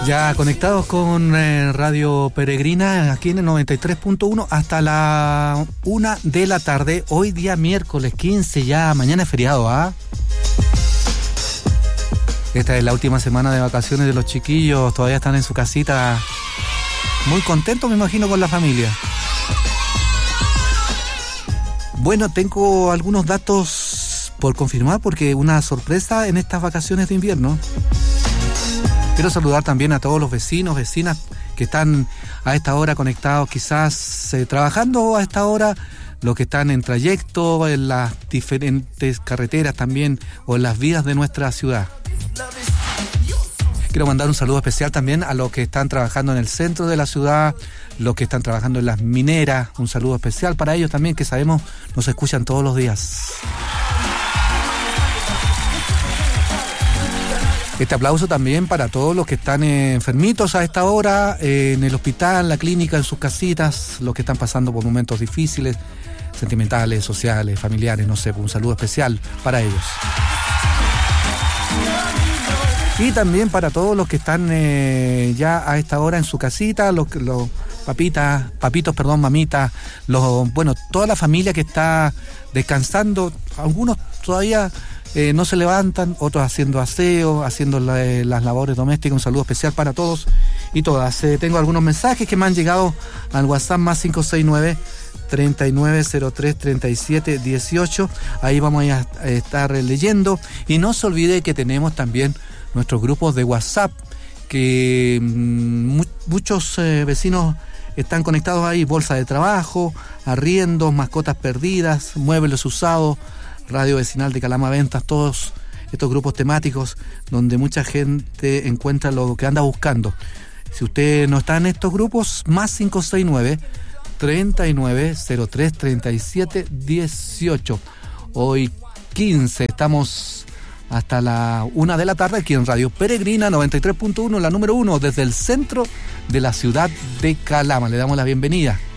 Ya conectados con Radio Peregrina aquí en el 93.1 hasta la 1 de la tarde. Hoy día miércoles 15, ya mañana es feriado, ¿ah? Esta es la última semana de vacaciones de los chiquillos, todavía están en su casita, muy contentos me imagino con la familia. Bueno, tengo algunos datos por confirmar porque una sorpresa en estas vacaciones de invierno. Quiero saludar también a todos los vecinos, vecinas que están a esta hora conectados, quizás trabajando a esta hora, los que están en trayecto, en las diferentes carreteras también, o en las vías de nuestra ciudad. Quiero mandar un saludo especial también a los que están trabajando en el centro de la ciudad, los que están trabajando en las mineras, un saludo especial para ellos también, que sabemos nos escuchan todos los días. Este aplauso también para todos los que están enfermitos a esta hora, en el hospital, en la clínica, en sus casitas, los que están pasando por momentos difíciles, sentimentales, sociales, familiares, no sé, un saludo especial para ellos. Y también para todos los que están ya a esta hora en su casita, los papitos, mamitas, toda la familia que está descansando, algunos todavía no se levantan, otros haciendo aseo, haciendo las labores domésticas. Un saludo especial para todos y todas. Tengo algunos mensajes que me han llegado al WhatsApp más 569 3903 37 18. Ahí vamos a estar leyendo. Y no se olvide que tenemos también nuestros grupos de WhatsApp, que muchos vecinos están conectados ahí. Bolsa de trabajo, arriendos, mascotas perdidas, muebles usados, Radio Vecinal de Calama Ventas, todos estos grupos temáticos donde mucha gente encuentra lo que anda buscando. Si usted no está en estos grupos, más 569 3903 37 18. Hoy 15, estamos hasta la 1 de la tarde aquí en Radio Peregrina 93.1, la número 1, desde el centro de la ciudad de Calama. Le damos la bienvenida.